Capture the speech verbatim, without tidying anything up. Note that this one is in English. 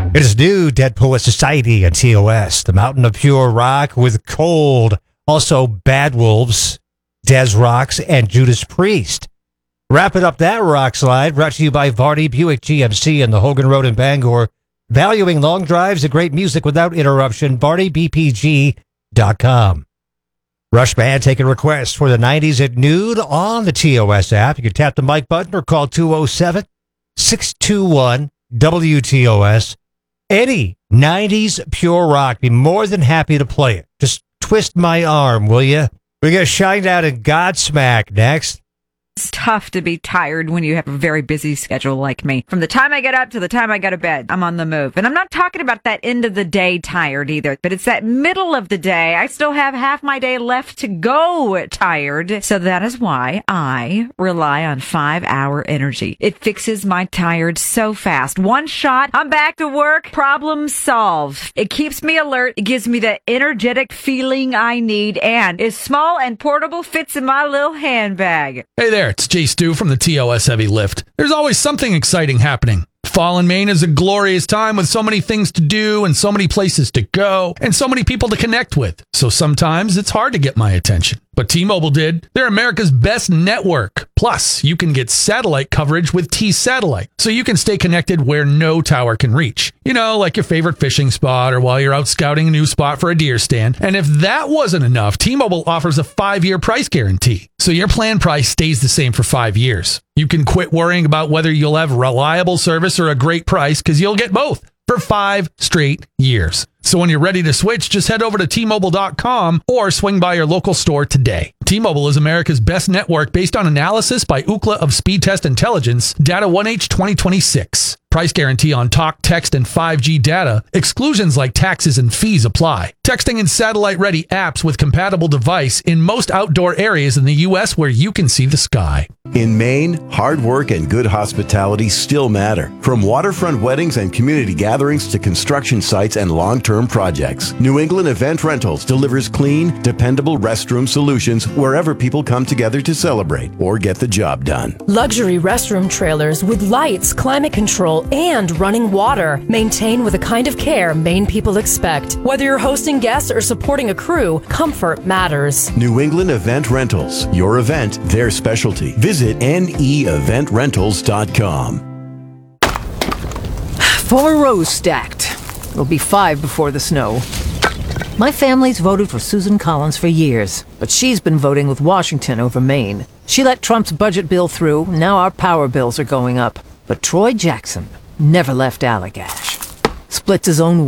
It is new Dead Poet Society and T O S, the mountain of pure rock with Cold. Also Bad Wolves, Des Rocks, and Judas Priest. Wrapping up that rock slide, brought to you by Vardy Buick G M C and the Hogan Road in Bangor. Valuing long drives and great music without interruption, vardy b p g dot com. Rush Band taking requests for the nineties at noon on the T O S app. You can tap the mic button or call two oh seven, six two one, W T O S. Any nineties pure rock, be more than happy to play it. Just twist my arm, will you? We got Shinedown and Godsmack next. It's tough to be tired when you have a very busy schedule like me. From the time I get up to the time I go to bed, I'm on the move. And I'm not talking about that end of the day tired either, but it's that middle of the day. I still have half my day left to go tired. So that is why I rely on five hour Energy. It fixes my tired so fast. One shot, I'm back to work, problem solved. It keeps me alert. It gives me that energetic feeling I need and is small and portable, fits in my little handbag. Hey there. It's Jay Stu from the T O S Heavy Lift. There's always something exciting happening. Fall in Maine is a glorious time with so many things to do and so many places to go and so many people to connect with. So sometimes it's hard to get my attention. But T-Mobile did. They're America's best network. Plus, you can get satellite coverage with T-Satellite, so you can stay connected where no tower can reach. You know, like your favorite fishing spot or while you're out scouting a new spot for a deer stand. And if that wasn't enough, T-Mobile offers a five-year price guarantee, so your plan price stays the same for five years. You can quit worrying about whether you'll have reliable service or a great price, because you'll get both for five straight years. So when you're ready to switch, just head over to T Mobile dot com or swing by your local store today. T-Mobile is America's best network based on analysis by Ookla of Speed Test Intelligence, data one H twenty twenty-six. Price guarantee on talk, text, and five G data. Exclusions like taxes and fees apply. Texting and satellite-ready apps with compatible device in most outdoor areas in the U S where you can see the sky. In Maine, hard work and good hospitality still matter. From waterfront weddings and community gatherings to construction sites and long-term projects, New England Event Rentals delivers clean, dependable restroom solutions wherever people come together to celebrate or get the job done. Luxury restroom trailers with lights, climate control, and running water. Maintain with the kind of care Maine people expect. Whether you're hosting guests or supporting a crew, comfort matters. New England Event Rentals. Your event, their specialty. Visit N E event rentals dot com. Four rows stacked. It'll be five before the snow. My family's voted for Susan Collins for years, but she's been voting with Washington over Maine. She let Trump's budget bill through, now our power bills are going up. But Troy Jackson never left Allagash. Splits his own